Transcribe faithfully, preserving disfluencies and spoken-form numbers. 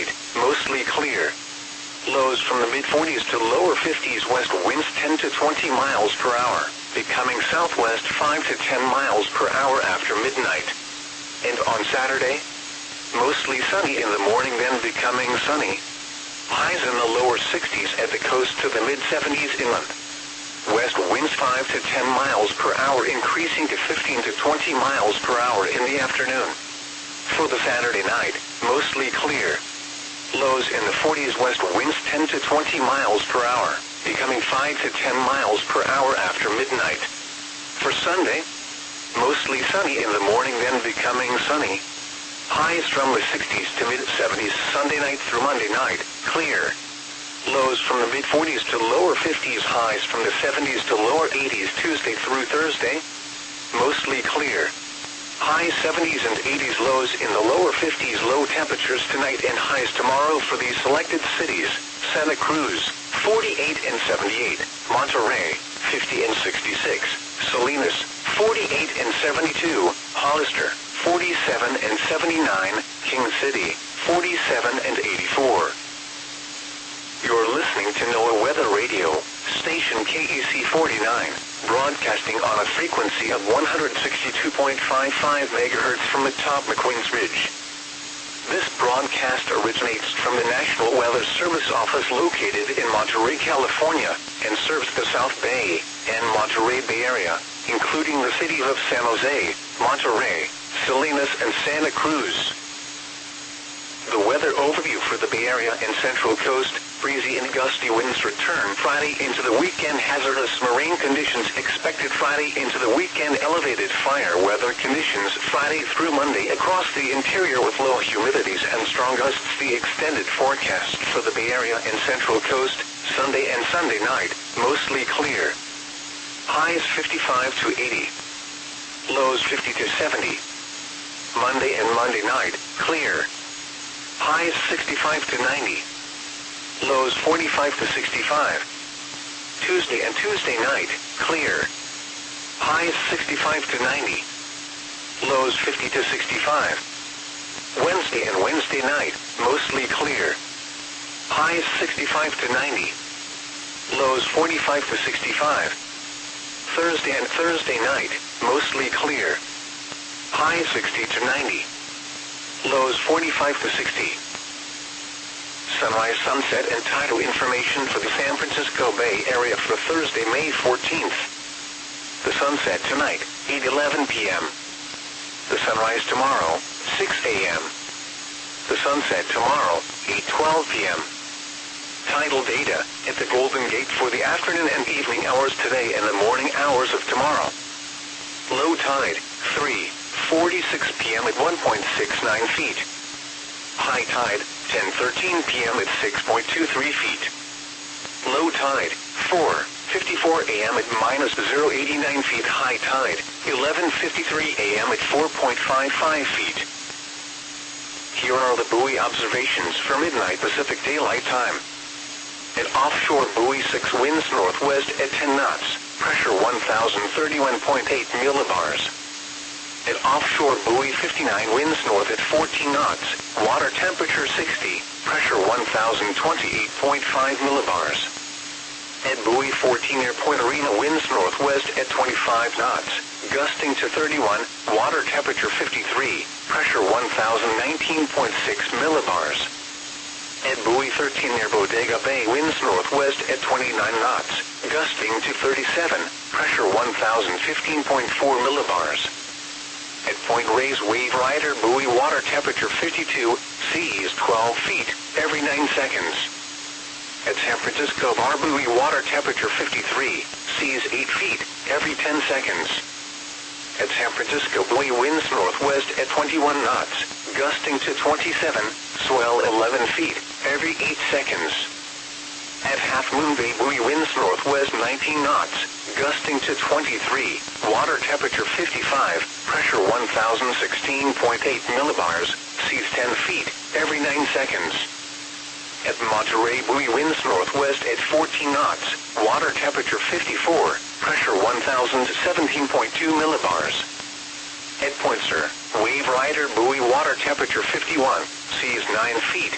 night, mostly clear. Lows from the mid forties to lower fifties, west winds ten to twenty miles per hour, becoming southwest five to ten miles per hour after midnight. And on Saturday, mostly sunny in the morning, then becoming sunny. Highs in the lower sixties at the coast to the mid seventies inland. West winds five to ten miles per hour, increasing to fifteen to twenty miles per hour in the afternoon. For the Saturday night, mostly clear. Lows in the forties, west winds ten to twenty miles per hour, becoming five to ten miles per hour after midnight. For Sunday, mostly sunny in the morning, then becoming sunny. Highs from the sixties to mid seventies Sunday night through Monday night, clear. Lows from the mid forties to lower fifties, highs from the seventies to lower eighties Tuesday through Thursday, mostly clear. High seventies and eighties, lows in the lower fifties, low temperatures tonight and highs tomorrow for these selected cities: Santa Cruz, forty-eight and seventy-eight, Monterey, fifty and sixty-six, Salinas, forty-eight and seventy-two, Hollister, forty-seven and seventy-nine, King City, forty-seven and eighty-four. You're listening to NOAA Weather Radio, station K E C forty-nine, broadcasting on a frequency of one hundred sixty-two point five five megahertz from atop McQueen's Ridge. This broadcast originates from the National Weather Service office located in Monterey, California, and serves the South Bay and Monterey Bay Area, including the cities of San Jose, Monterey, Salinas, and Santa Cruz. The weather overview for the Bay Area and Central Coast: breezy and gusty winds return Friday into the weekend. Hazardous marine conditions expected Friday into the weekend. Elevated fire weather conditions Friday through Monday across the interior with low humidities and strong gusts. The extended forecast for the Bay Area and Central Coast: Sunday and Sunday night, mostly clear. Highs fifty-five to eighty. Lows fifty to seventy. Monday and Monday night, clear. Highs sixty-five to ninety. Lows forty-five to sixty-five. Tuesday and Tuesday night, clear. Highs sixty-five to ninety. Lows fifty to sixty-five. Wednesday and Wednesday night, mostly clear. Highs sixty-five to ninety. Lows forty-five to sixty-five. Thursday and Thursday night, mostly clear. Highs sixty to ninety. Lows forty-five to sixty. Sunrise, sunset, and tidal information for the San Francisco Bay Area for Thursday, May fourteenth. The sunset tonight, eight eleven p m The sunrise tomorrow, six a m The sunset tomorrow, eight twelve p m Tidal data at the Golden Gate for the afternoon and evening hours today and the morning hours of tomorrow. Low tide, three forty-six p m at one point six nine feet. High tide, ten thirteen p m at six point two three feet. Low tide, four fifty-four a m at minus zero point eight nine feet. High tide, eleven fifty-three a m at four point five five feet. Here are the buoy observations for midnight Pacific Daylight Time. At offshore buoy six, winds northwest at ten knots, pressure one thousand thirty-one point eight millibars. At offshore buoy fifty-nine, winds north at fourteen knots, water temperature sixty, pressure one thousand twenty-eight point five millibars. At buoy fourteen, near Point Arena, winds northwest at twenty-five knots, gusting to thirty-one, water temperature fifty-three, pressure one thousand nineteen point six millibars. At buoy thirteen, near Bodega Bay, winds northwest at twenty-nine knots, gusting to thirty-seven, pressure one thousand fifteen point four millibars. At Point Reyes, Wave Rider buoy, water temperature fifty-two, seas twelve feet, every nine seconds. At San Francisco Bar buoy, water temperature fifty-three, seas eight feet, every ten seconds. At San Francisco buoy, winds northwest at twenty-one knots, gusting to twenty-seven, swell eleven feet, every eight seconds. At Half Moon Bay buoy, winds northwest nineteen knots, gusting to twenty-three, water temperature fifty-five, pressure one thousand sixteen point eight millibars, seas ten feet, every nine seconds. At Monterey buoy, winds northwest at fourteen knots, water temperature fifty-four, pressure one thousand seventeen point two millibars. At Point Sur, Wave Rider buoy, water temperature fifty-one, seas nine feet,